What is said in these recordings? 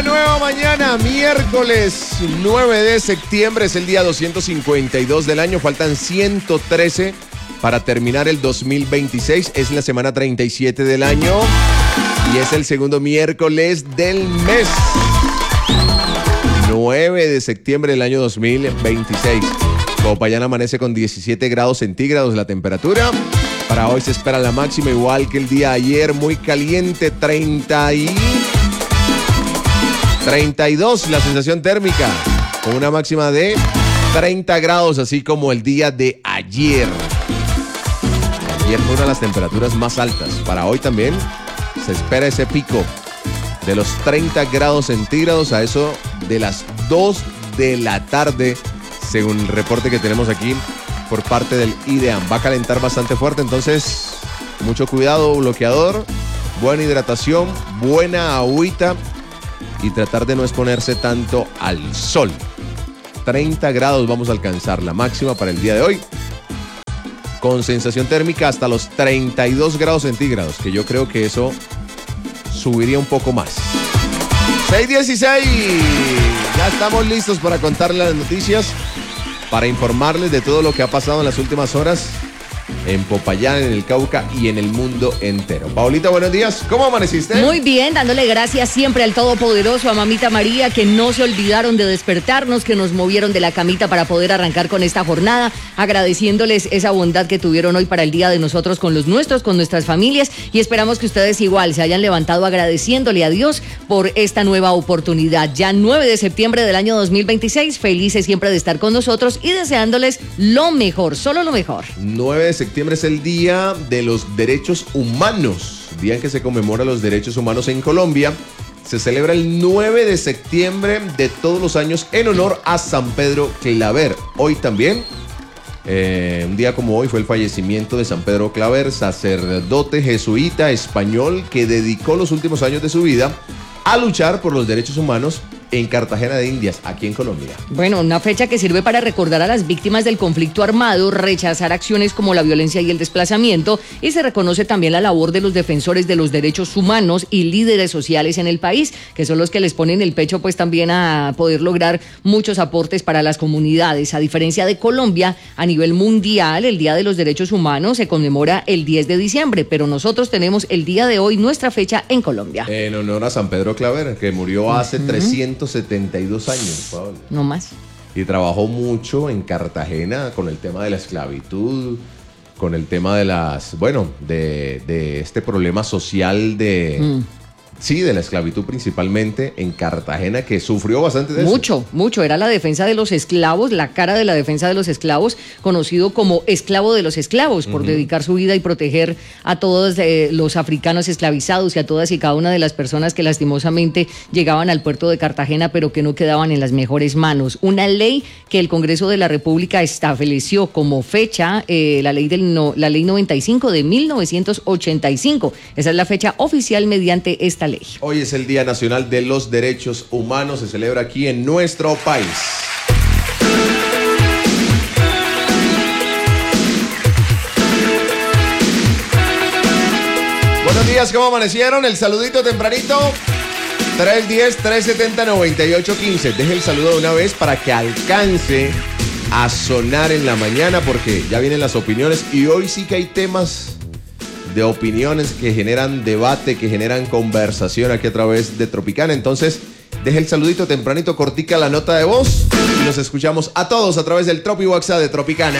nueva mañana, miércoles 9 de septiembre, es el día 252 del año, faltan 113 para terminar el 2026, es la semana 37 del año y es el segundo miércoles del mes. 9 de septiembre del año 2026. Popayán amanece con 17 grados centígrados la temperatura. Para hoy se espera la máxima igual que el día de ayer, muy caliente, 32 la sensación térmica, con una máxima de 30 grados, así como el día de ayer. Ayer fue una de las temperaturas más altas. Para hoy también se espera ese pico de los 30 grados centígrados a eso de las 2 de la tarde, según el reporte que tenemos aquí por parte del IDEAM. Va a calentar bastante fuerte, entonces mucho cuidado, bloqueador, buena hidratación, buena agüita y tratar de no exponerse tanto al sol. 30 grados vamos a alcanzar la máxima para el día de hoy, con sensación térmica hasta los 32 grados centígrados, que yo creo que eso subiría un poco más. 6:16, ya estamos listos para contarles las noticias, para informarles de todo lo que ha pasado en las últimas horas en Popayán, en el Cauca y en el mundo entero. Paulita, buenos días. ¿Cómo amaneciste? Muy bien, dándole gracias siempre al Todopoderoso, a Mamita María, que no se olvidaron de despertarnos, que nos movieron de la camita para poder arrancar con esta jornada, agradeciéndoles esa bondad que tuvieron hoy para el día de nosotros con los nuestros, con nuestras familias, y esperamos que ustedes igual se hayan levantado agradeciéndole a Dios por esta nueva oportunidad. Ya 9 de septiembre del año 2026, felices siempre de estar con nosotros y deseándoles lo mejor, solo lo mejor. 9 de septiembre es el Día de los Derechos Humanos, día en que se conmemora los derechos humanos en Colombia. Se celebra el 9 de septiembre de todos los años en honor a San Pedro Claver. Hoy también, un día como hoy, fue el fallecimiento de San Pedro Claver, sacerdote jesuita español que dedicó los últimos años de su vida a luchar por los derechos humanos en Cartagena de Indias, aquí en Colombia. Bueno, una fecha que sirve para recordar a las víctimas del conflicto armado, rechazar acciones como la violencia y el desplazamiento, y se reconoce también la labor de los defensores de los derechos humanos y líderes sociales en el país, que son los que les ponen el pecho pues también a poder lograr muchos aportes para las comunidades. A diferencia de Colombia, a nivel mundial, el Día de los Derechos Humanos se conmemora el 10 de diciembre, pero nosotros tenemos el día de hoy, nuestra fecha en Colombia. En honor a San Pedro Claver, que murió hace 372 años, Paola. No más. Y trabajó mucho en Cartagena con el tema de la esclavitud, con el tema de las, bueno, de este problema social de... Sí, de la esclavitud principalmente en Cartagena, que sufrió bastante de eso. Mucho. Era la defensa de los esclavos, la cara de la defensa de los esclavos, conocido como esclavo de los esclavos, por dedicar su vida y proteger a todos los africanos esclavizados y a todas y cada una de las personas que lastimosamente llegaban al puerto de Cartagena, pero que no quedaban en las mejores manos. Una ley que el Congreso de la República estableció como fecha, la ley 95 de 1985. Esa es la fecha oficial mediante esta ley. Hoy es el Día Nacional de los Derechos Humanos, se celebra aquí en nuestro país. Buenos días, ¿cómo amanecieron? El saludito tempranito, 310-370-9815. Deje el saludo de una vez para que alcance a sonar en la mañana, porque ya vienen las opiniones y hoy sí que hay temas de opiniones que generan debate, que generan conversación aquí a través de Tropicana. Entonces, deje el saludito tempranito, cortica la nota de voz y nos escuchamos a todos a través del Tropi WhatsApp de Tropicana.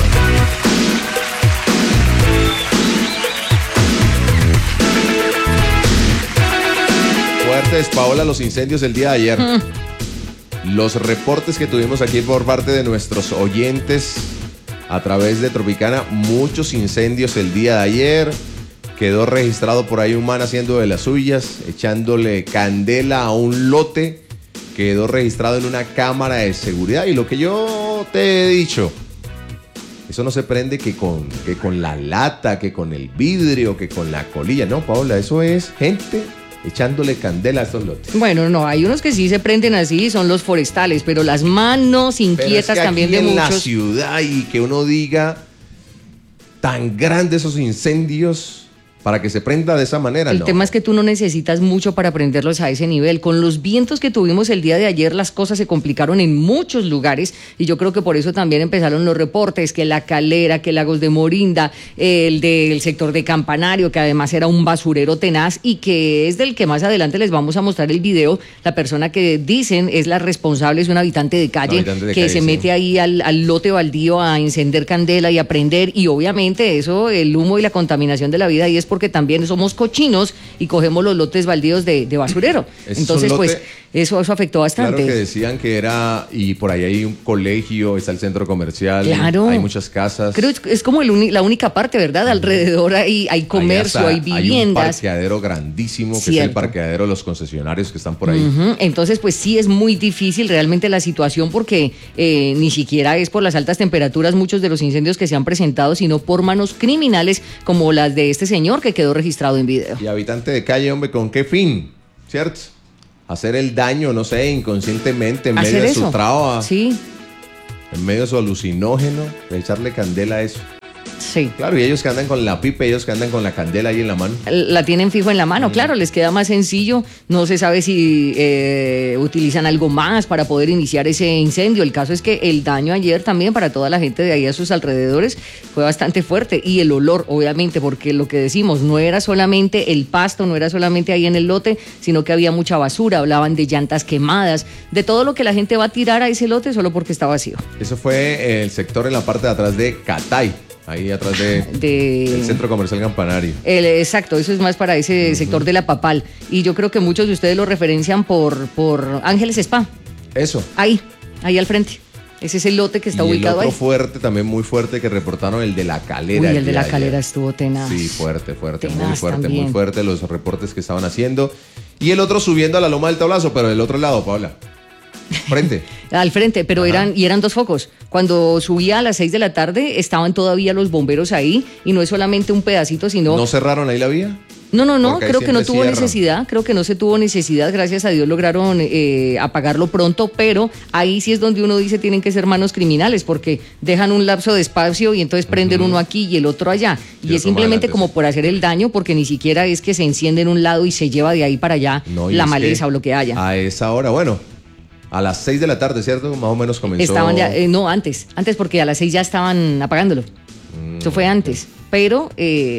Fuertes, Paola, los incendios el día de ayer. Los reportes que tuvimos aquí por parte de nuestros oyentes a través de Tropicana, muchos incendios el día de ayer. Quedó registrado por ahí un man haciendo de las suyas, echándole candela a un lote. Quedó registrado en una cámara de seguridad. Y lo que yo te he dicho, eso no se prende que con la lata, que con el vidrio, que con la colilla. No, Paola, eso es gente echándole candela a estos lotes. Bueno, no, hay unos que sí se prenden así, son los forestales, pero las manos inquietas pero es que también de en muchos. La ciudad, y que uno diga tan grandes esos incendios, para que se prenda de esa manera. El tema es que tú no necesitas mucho para prenderlos a ese nivel. Con los vientos que tuvimos el día de ayer, las cosas se complicaron en muchos lugares y yo creo que por eso también empezaron los reportes, que La Calera, que Lagos de Morinda, el del sector de Campanario, que además era un basurero tenaz y que es del que más adelante les vamos a mostrar el video. La persona que dicen es la responsable, es un habitante de calle que se mete ahí al lote baldío a encender candela y a prender, y obviamente eso, el humo y la contaminación de la vida ahí es porque también somos cochinos y cogemos los lotes baldíos de basurero. Entonces, pues, eso afectó bastante. Claro que decían que era, y por ahí hay un colegio, está el centro comercial, claro, hay muchas casas. Creo que es como la única parte, ¿verdad? Alrededor hay comercio, hay viviendas. Hay un parqueadero grandísimo, que es el parqueadero de los concesionarios que están por ahí. Entonces, pues sí, es muy difícil realmente la situación porque ni siquiera es por las altas temperaturas muchos de los incendios que se han presentado, sino por manos criminales como las de este señor que quedó registrado en video. Y habitante de calle, hombre, ¿con qué fin? ¿Cierto? Hacer el daño, no sé, inconscientemente, en medio de su trabajo. Sí. En medio de su alucinógeno, de echarle candela a eso. Sí. Claro, y ellos que andan con la pipa, ellos que andan con la candela ahí en la mano. La tienen fijo en la mano, claro, les queda más sencillo. No se sabe si utilizan algo más para poder iniciar ese incendio. El caso es que el daño ayer también para toda la gente de ahí a sus alrededores fue bastante fuerte. Y el olor, obviamente, porque lo que decimos, no era solamente el pasto, no era solamente ahí en el lote, sino que había mucha basura. Hablaban de llantas quemadas, de todo lo que la gente va a tirar a ese lote solo porque está vacío. Eso fue el sector en la parte de atrás de Catay. Ahí atrás del centro comercial Campanario. Exacto, eso es más para ese sector de la Papal. Y yo creo que muchos de ustedes lo referencian por Ángeles Spa. Eso. Ahí al frente. Ese es el lote que está ubicado ahí. Y el otro fuerte, también muy fuerte, que reportaron, el de La Calera. Uy, el de La Calera estuvo tenaz. Sí, fuerte, tenaz muy fuerte los reportes que estaban haciendo. Y el otro subiendo a la Loma del Tablazo, pero del otro lado, Paula. Frente. Al frente, pero eran dos focos. Cuando subía a las 6 de la tarde, estaban todavía los bomberos ahí, y no es solamente un pedacito, sino... ¿No cerraron ahí la vía? No, creo que no tuvo necesidad, creo que no se tuvo necesidad, gracias a Dios lograron apagarlo pronto, pero ahí sí es donde uno dice tienen que ser manos criminales, porque dejan un lapso de espacio y entonces prenden uno aquí y el otro allá, y es simplemente como por hacer el daño, porque ni siquiera es que se enciende en un lado y se lleva de ahí para allá la maleza o lo que haya. A esa hora, bueno, a las 6 de la tarde, ¿cierto? Más o menos comenzó. Estaban ya, antes porque a las 6 ya estaban apagándolo. Eso fue antes. Pero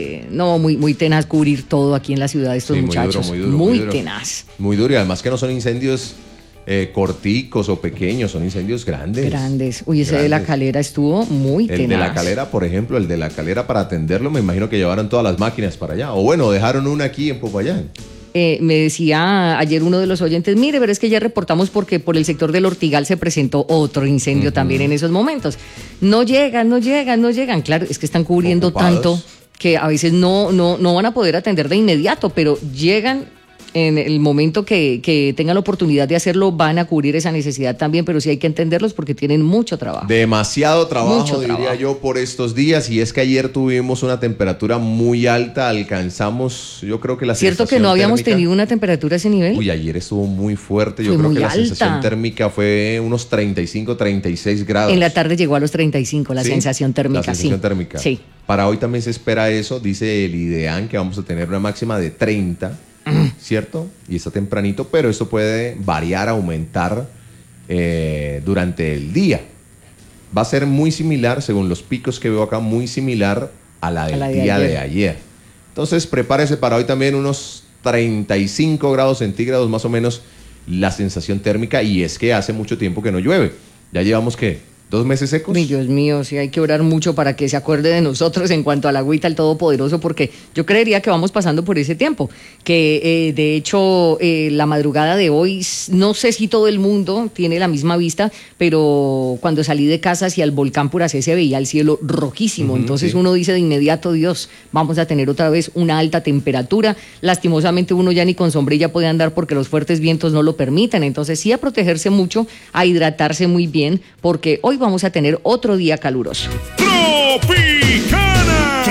muy tenaz cubrir todo aquí en la ciudad de estos muchachos. Muy tenaz. Muy duro, y además que no son incendios corticos o pequeños, son incendios grandes. Uy, ese de La Calera estuvo muy tenaz. El de La Calera, por ejemplo, el de La Calera, para atenderlo, me imagino que llevaron todas las máquinas para allá. O bueno, dejaron una aquí en Popayán. Me decía ayer uno de los oyentes, mire, pero es que ya reportamos porque por el sector del Ortigal se presentó otro incendio también en esos momentos. No llegan. Claro, es que están cubriendo ocupados, tanto que a veces no van a poder atender de inmediato, pero llegan en el momento que tengan la oportunidad de hacerlo, van a cubrir esa necesidad también, pero sí hay que entenderlos porque tienen mucho trabajo. Demasiado trabajo, diría yo, por estos días, y es que ayer tuvimos una temperatura muy alta, alcanzamos, yo creo que la sensación ¿Cierto que no habíamos térmica, tenido una temperatura a ese nivel? Uy, ayer estuvo muy fuerte, yo creo que la sensación térmica fue unos 35, 36 grados. En la tarde llegó a los 35, la sensación térmica. La sensación térmica. Sí. Para hoy también se espera eso, dice el IDEAN, que vamos a tener una máxima de 30, ¿cierto? Y está tempranito, pero esto puede variar, aumentar durante el día. Va a ser muy similar, según los picos que veo acá, muy similar a la del día de ayer. Entonces, prepárese para hoy también unos 35 grados centígrados, más o menos, la sensación térmica, y es que hace mucho tiempo que no llueve. Ya llevamos, ¿qué? 2 meses secos. Ay, Dios mío, sí hay que orar mucho para que se acuerde de nosotros en cuanto a la agüita, el Todopoderoso, porque yo creería que vamos pasando por ese tiempo, que de hecho la madrugada de hoy, no sé si todo el mundo tiene la misma vista, pero cuando salí de casa hacia el volcán Puracé se veía el cielo rojísimo, entonces uno dice de inmediato, Dios, vamos a tener otra vez una alta temperatura, lastimosamente uno ya ni con sombrilla puede andar porque los fuertes vientos no lo permiten, entonces sí a protegerse mucho, a hidratarse muy bien, porque hoy vamos a tener otro día caluroso. ¡Tropicana!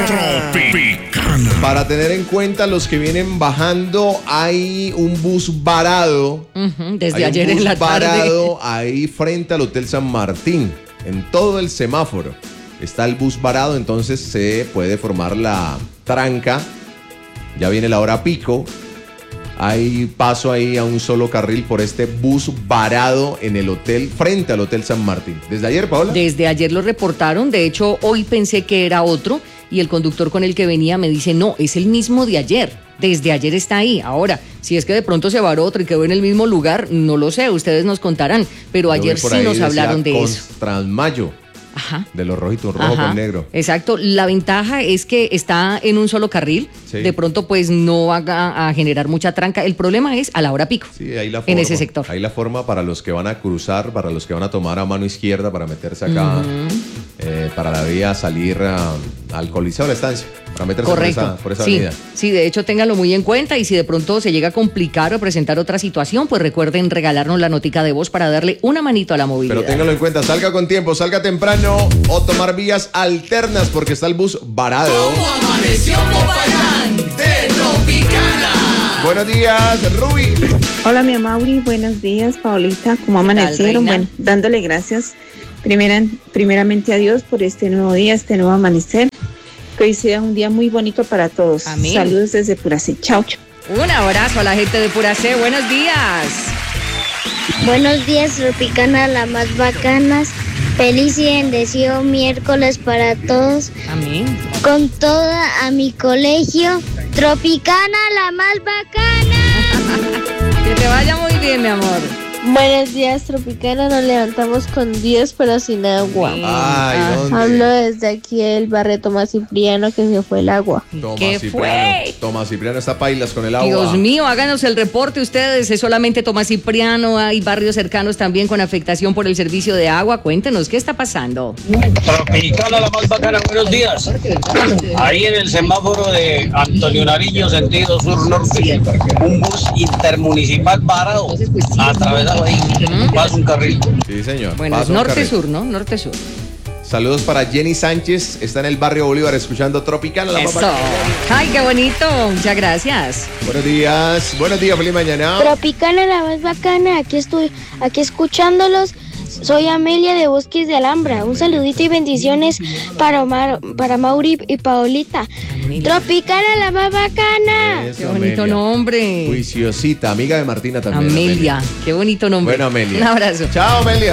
Para tener en cuenta los que vienen bajando, hay un bus varado. Desde ayer en la tarde. Varado ahí frente al Hotel San Martín, en todo el semáforo. Está el bus varado, entonces se puede formar la tranca Ya viene la hora pico. Hay paso ahí a un solo carril por este bus varado en el hotel, frente al Hotel San Martín. ¿Desde ayer, Paola? Desde ayer lo reportaron, de hecho hoy pensé que era otro y el conductor con el que venía me dice, no, es el mismo de ayer, desde ayer está ahí. Ahora, si es que de pronto se varó otro y quedó en el mismo lugar, no lo sé, ustedes nos contarán, pero ayer sí nos hablaron de eso. Transmayo. Ajá. De los rojitos, rojo con negro. Exacto. La ventaja es que está en un solo carril. Sí. De pronto, pues no va a generar mucha tranca. El problema es a la hora pico. Sí, ahí la forma. En ese sector. Ahí la forma para los que van a cruzar, para los que van a tomar a mano izquierda para meterse acá, para la vía salir al Coliseo de la Estancia. Para meterse por esa avenida. Sí, de hecho, ténganlo muy en cuenta y si de pronto se llega a complicar o presentar otra situación, pues recuerden regalarnos la notica de voz para darle una manito a la movilidad. Pero ténganlo en cuenta, salga con tiempo, salga temprano o tomar vías alternas porque está el bus varado. ¿Cómo amaneció Popayán de Tropicana? Buenos días, Ruby. Hola, mi Mauri, buenos días, Paolita. ¿Cómo amanecieron? Bueno, dándole gracias primeramente a Dios por este nuevo día, este nuevo amanecer. Que hoy sea un día muy bonito para todos. Amén. Saludos desde Puracé. Chao, chao. Un abrazo a la gente de Puracé. Buenos días. Buenos días, Tropicana, la más bacanas. Feliz y bendecido miércoles para todos. Amén. Con toda a mi colegio. Tropicana, la más bacana. Que te vaya muy bien, mi amor. Buenos días, Tropicana. Nos levantamos con 10 pero sin agua. Ay, ¿dónde? Hablo desde aquí el barrio Tomás Cipriano que se fue el agua. ¿Qué fue? Tomás Cipriano está pailas con el agua. Dios mío, háganos el reporte ustedes. Es solamente Tomás Cipriano, hay barrios cercanos también con afectación por el servicio de agua. Cuéntenos, ¿qué está pasando? Tropicana, la más bacana, buenos días. Ahí en el semáforo de Antonio Nariño, sentido sur-norte, un bus intermunicipal varado atravesado ahí, pasa un carril. Sí, señor. Bueno, es norte-sur, ¿no? Norte-sur. Saludos para Jenny Sánchez, está en el barrio Bolívar escuchando Tropicana. La Eso. Ay, qué bonito, muchas gracias. Buenos días, feliz mañana. Tropicana, la más bacana. Aquí escuchándolos. Soy Amelia de Bosques de Alhambra. Un saludito y bendiciones para Mauri y Paolita. Amelia. Tropicana, la más bacana. Eso, Qué bonito Amelia. nombre. Juiciosita, amiga de Martina también. Amelia, qué bonito nombre. Bueno, Amelia. Un abrazo. Chao, Amelia.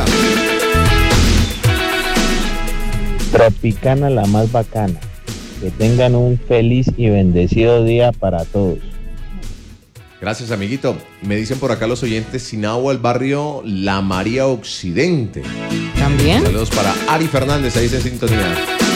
Tropicana, la más bacana. Que tengan un feliz y bendecido día para todos. Gracias, amiguito. Me dicen por acá los oyentes, Sinagua, el barrio La María Occidente. ¿También? Saludos para Ari Fernández, ahí está en sintonía.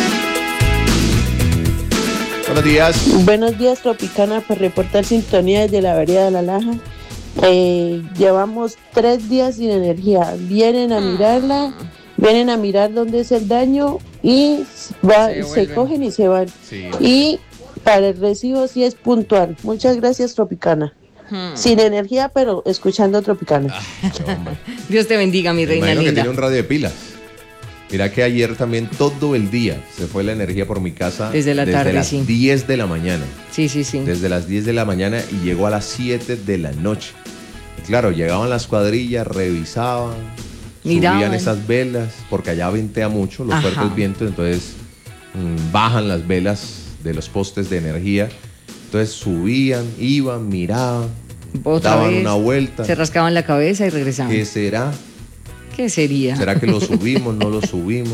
Buenos días. Buenos días, Tropicana, para reportar sintonía desde la vereda de La Laja. Llevamos 3 días sin energía. Vienen a mirarla, vienen a mirar dónde es el daño y se cogen y se van. Sí. Y para el recibo sí es puntual. Muchas gracias, Tropicana. Sin energía, pero escuchando Tropicana. Dios te bendiga, mi Me reina imagino que linda. tiene un radio de pilas. Mira que ayer también todo el día se fue la energía por mi casa. Desde la tarde, las sí. 10 de la mañana. Sí. Desde las 10 de la mañana y llegó a las 7 de la noche. Y claro, llegaban las cuadrillas, revisaban, Miraban. subían esas velas, porque allá ventea mucho los Ajá. fuertes vientos, entonces bajan las velas de los postes de energía. Entonces subían, iban, miraban, Otra daban vez, una vuelta. se rascaban la cabeza y regresaban. ¿Qué será? ¿Qué sería? ¿Será que lo subimos, no lo subimos?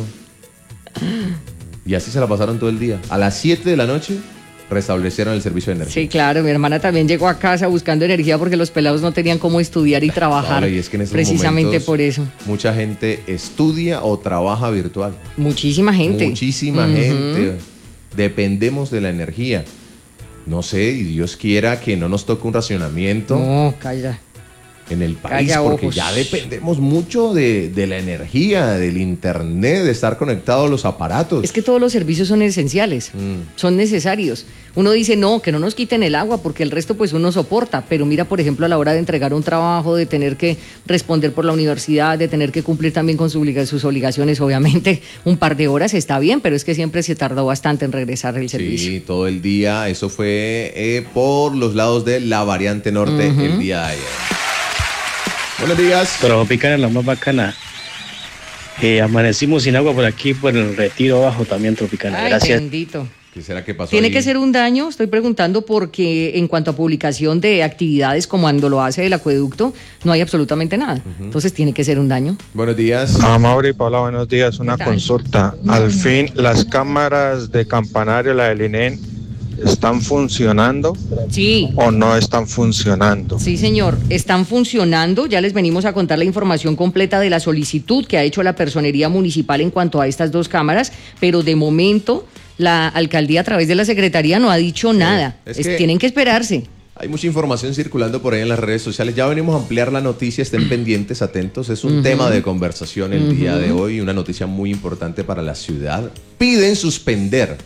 Y así se la pasaron todo el día. A las 7 de la noche restablecieron el servicio de energía. Sí, claro, mi hermana también llegó a casa buscando energía porque los pelados no tenían cómo estudiar y trabajar. Paola, y es que en estos precisamente momentos por eso. Mucha gente estudia o trabaja virtual. Muchísima gente. Muchísima gente. Dependemos de la energía. No sé, y Dios quiera que no nos toque un racionamiento No, calla. en el país, Calla porque ojos. ya dependemos mucho de la energía, del internet, de estar conectados a los aparatos. Es que todos los servicios son esenciales, son necesarios. Uno dice, no, que no nos quiten el agua porque el resto pues uno soporta, pero mira, por ejemplo, a la hora de entregar un trabajo, de tener que responder por la universidad, de tener que cumplir también con sus obligaciones, obviamente un par de horas está bien, pero es que siempre se tardó bastante en regresar el servicio. Sí, todo el día. Eso fue por los lados de la variante norte el día de ayer. Buenos días. Tropicana, la más bacana. Amanecimos sin agua por aquí, por el retiro abajo también, Tropicana. Ay, Gracias. bendito. ¿Qué será que pasó? Tiene ahí? que ser un daño, estoy preguntando porque en cuanto a publicación de actividades como cuando lo hace el acueducto, no hay absolutamente nada. Entonces tiene que ser un daño. Buenos días. Mauri, Paula, buenos días. Una ¿Qué tal? consulta. Al fin, las cámaras de campanario, la del INEN, ¿están funcionando Sí. o no están funcionando? Sí, señor, están funcionando. Ya les venimos a contar la información completa de la solicitud que ha hecho la Personería Municipal en cuanto a estas dos cámaras, pero de momento la alcaldía a través de la secretaría no ha dicho nada. Tienen que esperarse. Hay mucha información circulando por ahí en las redes sociales. Ya venimos a ampliar la noticia, estén pendientes, atentos. Es un tema de conversación el día de hoy, una noticia muy importante para la ciudad. Piden suspender.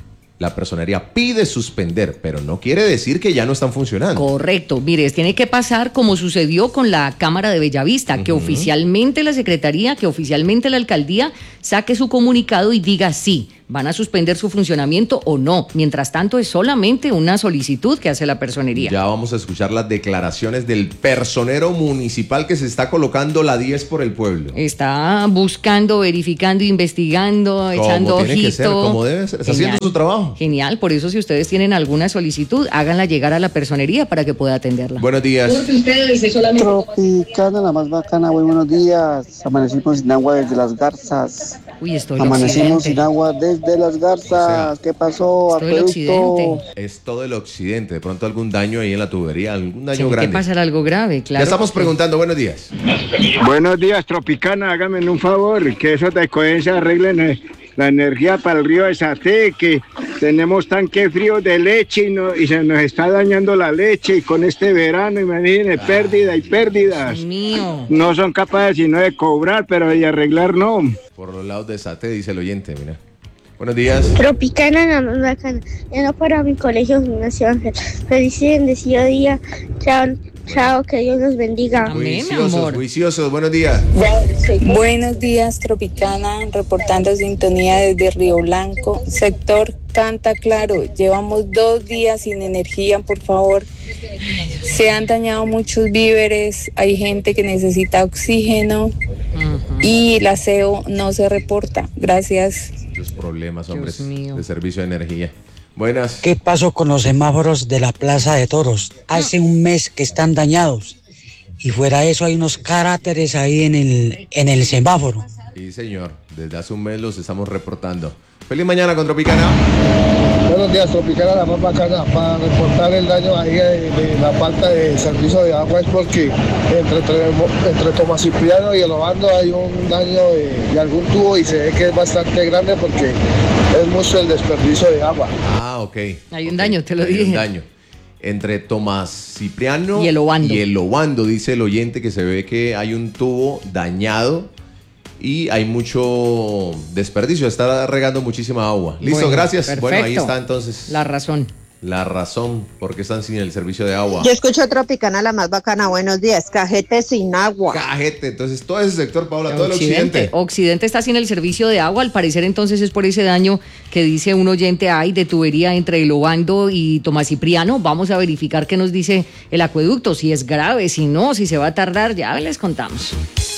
La personería pide suspender, pero no quiere decir que ya no están funcionando. Correcto. Mire, tiene que pasar como sucedió con la Cámara de Bellavista, que oficialmente la Secretaría, que oficialmente la Alcaldía saque su comunicado y diga sí, van a suspender su funcionamiento o no. Mientras tanto, es solamente una solicitud que hace la personería. Ya vamos a escuchar las declaraciones del personero municipal que se está colocando la 10 por el pueblo. Está buscando, verificando, investigando, echando Como tiene que ser, ojito. como debe ser. Está haciendo su trabajo. Genial, por eso si ustedes tienen alguna solicitud, háganla llegar a la personería para que pueda atenderla. Buenos días. Tropicana, la más bacana, muy buenos días. Amanecimos sin agua desde Las Garzas. Uy, estoy Amanecimos sin agua desde Las Garzas. ¿Qué pasó? Estoy el occidente. Es todo el occidente. De pronto algún daño ahí en la tubería, algún daño Tiene que grande. pasar algo grave, claro. Ya estamos preguntando. Buenos días. Buenos días, Tropicana, háganme un favor, que esos de Coensa arreglen la energía para el río de Saté, que tenemos tanque frío de leche y se nos está dañando la leche, y con este verano, imagínense, pérdida y pérdidas. Dios mío. No son capaces sino de cobrar, pero de arreglar no. Por los lados de Sate, dice el oyente, mira. Buenos días. Tropicana, la más bacana. Ya no para mi colegio Gimnasio Ángel. Feliz y bendecido día. Chao, chao, que Dios los bendiga. Amén, Juiciosos, amor. juiciosos. Buenos días. Buenos días, Tropicana, reportando sintonía desde Río Blanco, sector Canta Claro. Llevamos 2 días sin energía, por favor. Se han dañado muchos víveres, hay gente que necesita oxígeno y el aseo no se reporta. Gracias. Muchos problemas, hombres, mío. de servicio de energía. Buenas. ¿Qué pasó con los semáforos de la Plaza de Toros? Hace un mes que están dañados. Y fuera de eso hay unos cráteres ahí en el semáforo. Sí, señor. Desde hace un mes los estamos reportando. Feliz mañana con Tropicana. Buenos días, Tropicana, la más bacana. Para reportar el daño ahí de la falta de servicio de agua es porque entre Tomás Cipriano y el Obando hay un daño de algún tubo y se ve que es bastante grande porque es mucho el desperdicio de agua. Ah, ok. Hay un daño, te lo Hay dije. un daño. Entre Tomás Cipriano Y el Obando. Dice el oyente que se ve que hay un tubo dañado y hay mucho desperdicio, está regando muchísima agua. Listo, Bueno, gracias. perfecto. Bueno, ahí está entonces La razón. la razón por qué están sin el servicio de agua. Yo escucho Tropicana, la más bacana. Buenos días. Cajete sin agua. Cajete, entonces todo ese sector, Paula, todo el occidente. Occidente está sin el servicio de agua, al parecer entonces es por ese daño que dice un oyente hay de tubería entre el Obando y Tomás Cipriano. Vamos a verificar qué nos dice el acueducto, si es grave, si no, si se va a tardar, ya les contamos.